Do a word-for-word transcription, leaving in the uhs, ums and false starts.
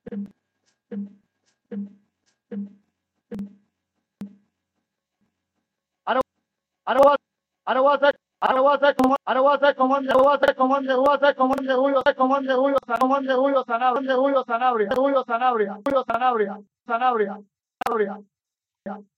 I don't I don't want I don't want that I don't want that comando, I don't want that comando, I don't want that comando, I don't want that comando, Julio, comando, Julio, comando, Julio Sanabria, Julio Sanabria, Julio Sanabria, Julio Sanabria, Sanabria, Sanabria.